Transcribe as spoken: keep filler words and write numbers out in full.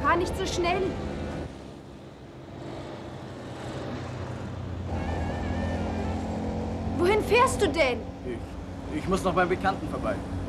Fahr nicht so schnell. Wohin fährst du denn? Ich, ich muss noch beim Bekannten vorbei.